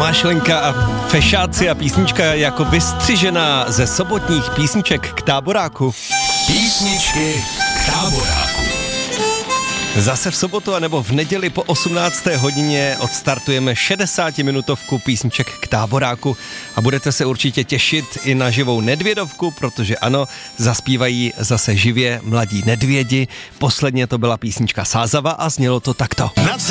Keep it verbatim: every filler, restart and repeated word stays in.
Tomáš Lenka a Fešáci a písnička jako vystřižená ze sobotních písniček k táboráku. Písničky k táboráku. Zase v sobotu anebo v neděli po osmnácté hodině odstartujeme šedesátiminutovku písniček k táboráku a budete se určitě těšit i na živou Nedvědovku, protože ano, zaspívají zase živě mladí nedvědi. Posledně to byla písnička Sázava a znělo to takto.